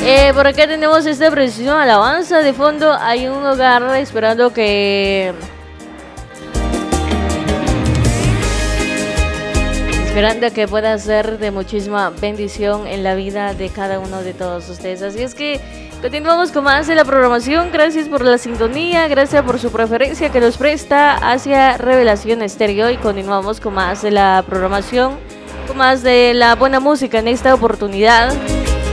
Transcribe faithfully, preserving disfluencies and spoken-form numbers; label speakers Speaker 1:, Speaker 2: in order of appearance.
Speaker 1: Eh, por acá tenemos esta preciosa alabanza. De fondo hay un hogar esperando que... Esperando que pueda ser de muchísima bendición en la vida de cada uno de todos ustedes. Así es que continuamos con más de la programación. Gracias por la sintonía, gracias por su preferencia que nos presta hacia Revelación Estéreo. Y continuamos con más de la programación, con más de la buena música en esta oportunidad.